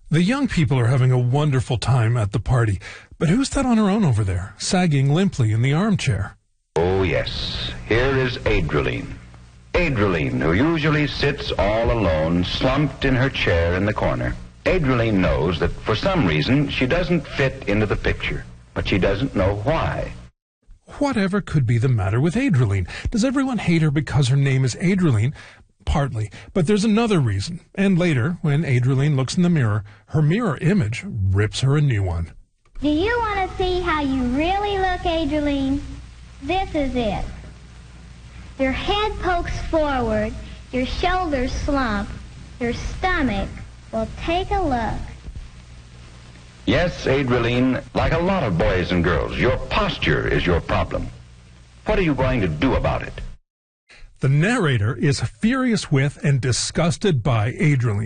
The young people are having a wonderful time at the party. But who's that on her own over there, sagging limply in the armchair? Oh, yes. Here is Adriline. Adriline, who usually sits all alone, slumped in her chair in the corner. Adriline knows that for some reason she doesn't fit into the picture, but she doesn't know why. Whatever could be the matter with Adriline? Does everyone hate her because her name is Adriline? Partly, but there's another reason. And later, when Adriline looks in the mirror, her mirror image rips her a new one. Do you want to see how you really look, Adriline? This is it. Your head pokes forward, your shoulders slump, your stomach. Well, take a look. Yes, Adriline, like a lot of boys and girls, your posture is your problem. What are you going to do about it? The narrator is furious with and disgusted by Adriline.